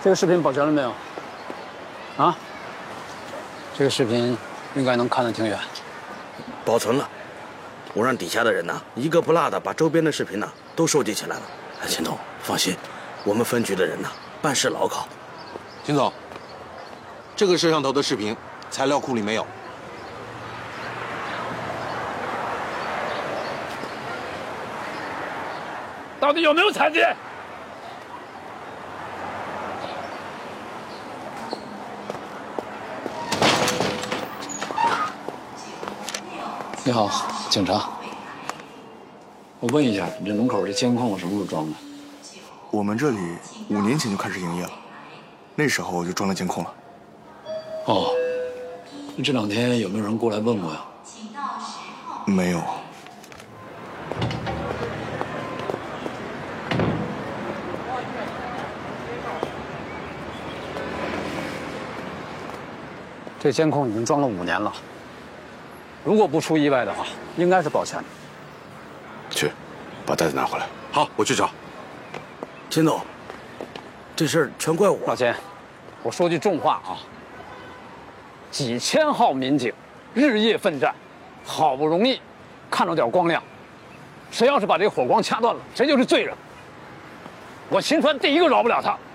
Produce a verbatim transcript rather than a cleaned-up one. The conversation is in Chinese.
这个视频保全了没有？啊？这个视频应该能看得挺远。 保存了，我让底下的人呢，一个不落的把周边的视频呢都收集起来了。哎，秦总，放心，我们分局的人呢办事牢靠。 秦总，这个摄像头的视频材料库里没有。 到底有没有残疾？你好，警察。我问一下，你这门口这监控什么时候装的？ 我们这里五年前就开始营业了，那时候就装了监控了。 哦，那这两天有没有人过来问过呀？ 没有。 这监控已经装了五年了，如果不出意外的话，应该是保全的。 去，把袋子拿回来。 好，我去找。 秦总，这事儿全怪我。 老钱，我说句重话啊，几千号民警日夜奋战，好不容易看到点光亮，谁要是把这个火光掐断了，谁就是罪人。我秦川第一个饶不了他。